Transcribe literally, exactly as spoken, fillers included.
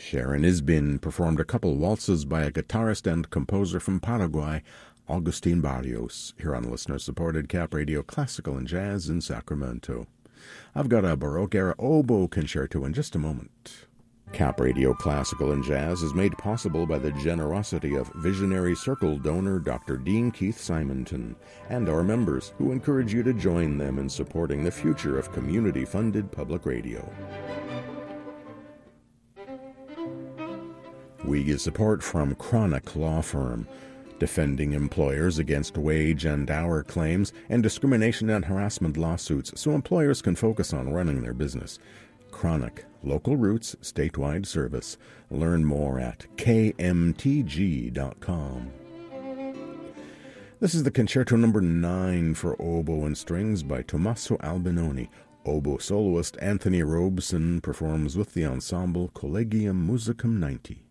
Sharon Isbin performed a couple waltzes by a guitarist and composer from Paraguay, Agustin Barrios, here on listener-supported Cap Radio Classical and Jazz in Sacramento. I've got a Baroque-era oboe concerto in just a moment. Cap Radio Classical and Jazz is made possible by the generosity of Visionary Circle donor Doctor Dean Keith Simonton and our members, who encourage you to join them in supporting the future of community-funded public radio. We get support from Chronic Law Firm, defending employers against wage and hour claims and discrimination and harassment lawsuits so employers can focus on running their business. Chronic, local roots, statewide service. Learn more at k m t g dot com. This is the concerto number nine for oboe and strings by Tommaso Albinoni. Oboe soloist Anthony Robeson performs with the ensemble Collegium Musicum ninety.